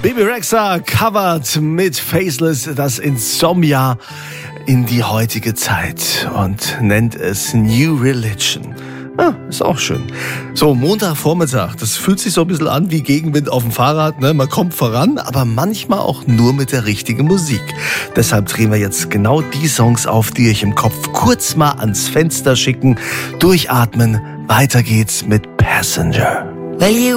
Bebe Rexha covert mit Faceless das Insomnia in die heutige Zeit und nennt es New Religion. Ah, ist auch schön. So, Montagvormittag, das fühlt sich so ein bisschen an wie Gegenwind auf dem Fahrrad, ne? Man kommt voran, aber manchmal auch nur mit der richtigen Musik. Deshalb drehen wir jetzt genau die Songs auf, die euch im Kopf kurz mal ans Fenster schicken, durchatmen, weiter geht's mit Passenger. Well, you